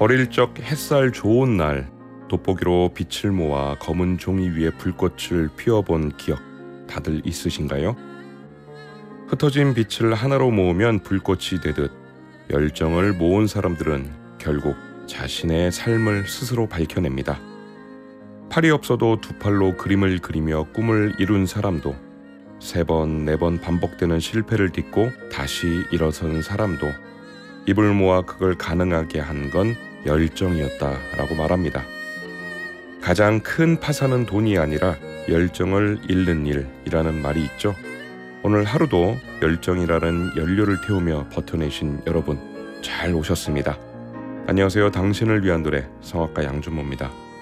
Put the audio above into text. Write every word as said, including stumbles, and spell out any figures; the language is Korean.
어릴 적 햇살 좋은 날 돋보기로 빛을 모아 검은 종이 위에 불꽃을 피워본 기억 다들 있으신가요? 흩어진 빛을 하나로 모으면 불꽃이 되듯 열정을 모은 사람들은 결국 자신의 삶을 스스로 밝혀냅니다. 팔이 없어도 두 팔로 그림을 그리며 꿈을 이룬 사람도, 세 번, 네 번 반복되는 실패를 딛고 다시 일어선 사람도 입을 모아 그걸 가능하게 한 건 열정이었다라고 말합니다. 가장 큰 파산은 돈이 아니라 열정을 잃는 일이라는 말이 있죠. 오늘 하루도 열정이라는 연료를 태우며 버텨내신 여러분 잘 오셨습니다. 안녕하세요. 당신을 위한 노래 성악가 양준모입니다.